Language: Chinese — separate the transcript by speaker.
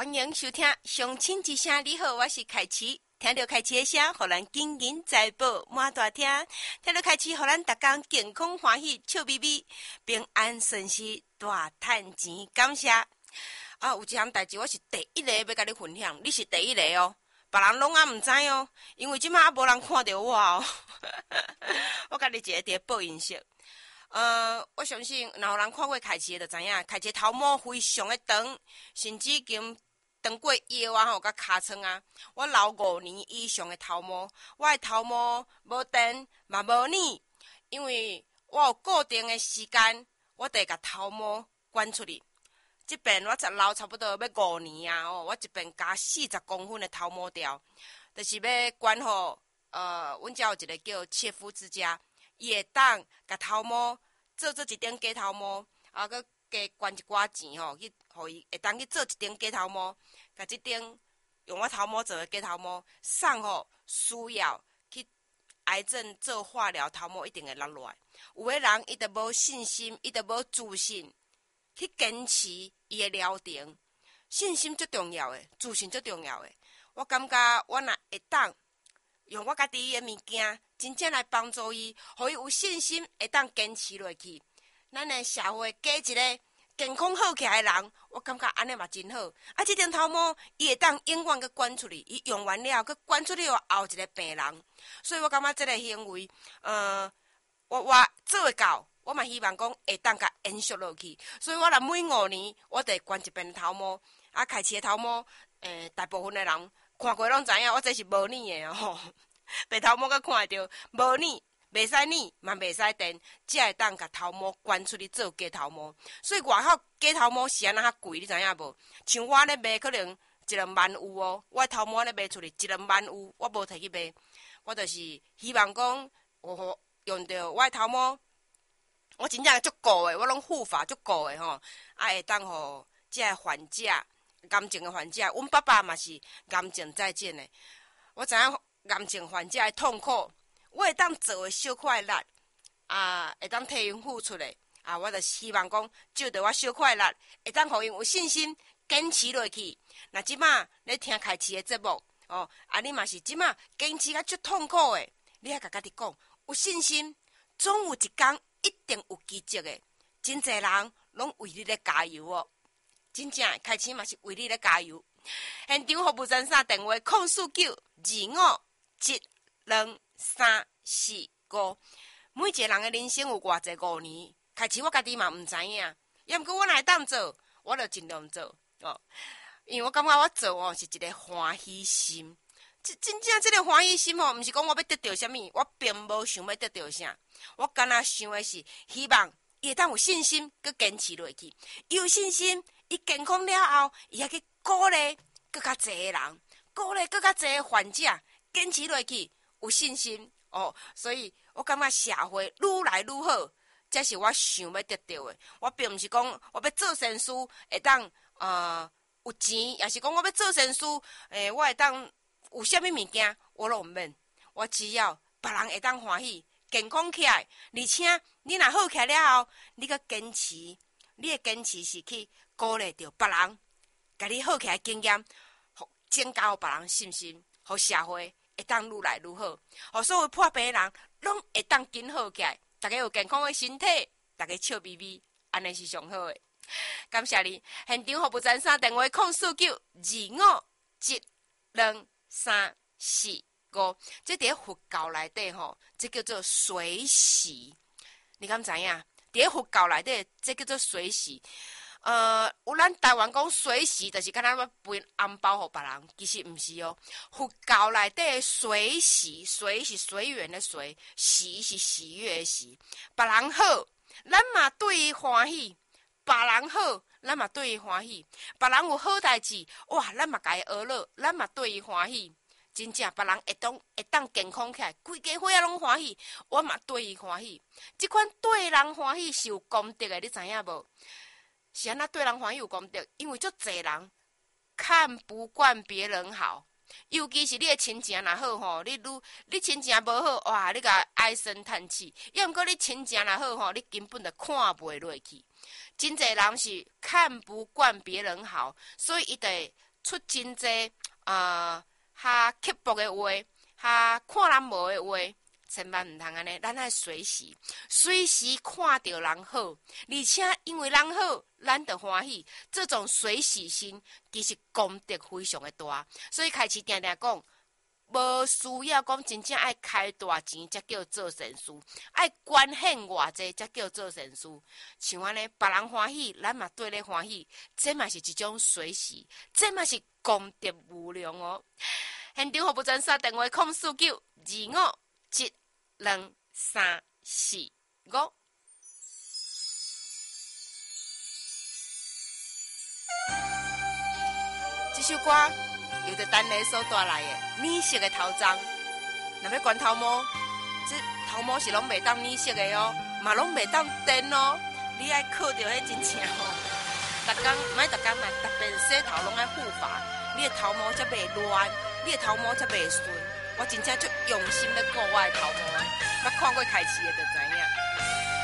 Speaker 1: 欢迎收听乡亲之声。你好，我是凯琪。听到凯琪的声，互咱金银财宝满大厅。听到凯琪，互咱逐工健康欢喜，笑眯眯，平安顺遂，大赚钱。感谢有一项代志，我是第一个要甲你分享，你是第一个哦，别人拢毋知哦，因为即马无人看到我哦。我甲你一个伫报音色。我相信，若有人看过凯琪的，就知影凯琪头毛非常的长，甚至已经长过腰啊甲骹床啊。我留5年以上的头毛，我的头毛无长嘛无腻，因为我有固定的时间，我得甲头毛管出去。即边我留差不多要5年啊，我一边加40公分的头毛条，就是要管好。阮遮有一个叫切肤之家，伊会当甲头毛做一顶假头毛，佮加捐一寡钱去，互伊会当去做一顶假头毛，甲即顶用我头毛做的假头毛送互需要去癌症做化疗头毛一定会落落来。有的人伊就无信心，伊就无自信去坚持伊的疗程。信心最重要的，自信最重要的。我感觉我若会当用我家己的物件，真正来帮助伊，互伊有信心，会当坚持落去。咱的社会加一个健康好起来的人，我感觉安尼嘛真好。即顶头毛，伊会当永远去管出去，伊用完了，去管出去后一个病人。所以我感觉这个行为，我做会到，我嘛希望讲会当甲延续落去。所以我若每5年，我得管一遍头毛。开始的头毛，大部分的人看过拢知影，我这是无腻的哦。白头毛佮看会到无腻，袂使腻，嘛袂使电，才会当甲头毛管出去做假头毛。所以外口假头毛是安那较贵，你知影无？像我咧卖，可能1-2万有哦。我的头毛咧卖出去1-2万有，我无摕去卖。我就是希望讲，用到我的头毛，我真正足顾的，我拢护发足顾的吼，会当互即个患者。癌症的患者，阮爸爸嘛是癌症再见的。我知影癌症患者的痛苦，我会当做的小块力会当替因付出的我就希望讲，借着我小块力，会当互因有信心坚持落去。那即马咧听开市的节目你嘛是即马坚持甲足痛苦的，你还甲家己讲有信心，总有一天一定有奇迹的。真侪人拢为你咧加油哦。真正开始嘛是为你咧加油。现场服务专线电话049-2572-345。每一个人的人生有偌济5年，开始我家己嘛毋知影，也毋过我若会当做，我就尽量做因为我感觉我做是一个欢喜心。真正这个欢喜心毋是讲我要得到什么，我并无想要得到啥，我干那想的是希望伊会当有信心，佮坚持落去。伊有信心，伊健康了后，伊还去鼓励更较侪人，鼓励更较侪患者坚持落去，有信心所以我感觉社会愈来愈好，这是我想要得到的。我并毋是讲我要做善事会当有钱，也是讲我要做善事我会当有啥物物件，我拢毋免。我只要别人会当欢喜，健康起来，而且你若好起来了后，你佮坚持，你的坚持是去鼓励着别人，甲你好起来经验，增加互别人信心，互社会会当愈来愈好，互所有破病的人拢会当紧好起来，大家有健康的身体，大家笑眯眯，安尼是上好的。感谢你，现场服务专线电话049-2572-345。这伫佛教内底这叫做随喜。你敢知影？伫佛教内底，这叫做随喜。有咱台湾讲随喜，就是敢若要分红包互别人，其实毋是哦。佛教内底的随喜，随是随缘的随，喜是喜悦的喜。别人好，咱嘛对伊欢喜；别人好，咱嘛对伊欢喜。别人有好代志，哇，咱嘛甲伊学乐，咱嘛对伊欢喜。真正别人会当健康起来，规家伙仔拢欢喜，我嘛对伊欢喜。即款对人欢喜是有功德的，你知影无？是安那对人欢喜有功德，因为足侪人看不惯别人好，尤其是你的亲情若好你亲情无好，哇，你甲唉声叹气；要毋过你亲情若好你根本就看袂落去。真侪人是看不惯别人好，所以伊得出真济较刻薄的话，较看人无的话，千万毋通安尼，咱爱随时看到人好，而且因为人好，咱就欢喜。这种随喜心其实功德非常的大，所以开始定定讲，无需要讲真正爱开大钱才叫做善事，爱捐献偌济才叫做善事。像安尼，别人欢喜，咱嘛对咧欢喜，这嘛是一种随喜，这嘛是功德无量哦。现场服务专线电话04925723445。这首歌由着单雷所带来的染色的头鬃，若要管头毛，这头毛是拢袂当染色的哦，嘛拢袂当电哦，你爱靠着迄真正哦。逐工唔爱逐工嘛，特别洗头拢爱护发，你的头毛才袂乱，你的头毛才袂顺。我真正足用心咧顾我的头毛，捌看过开市的就知影。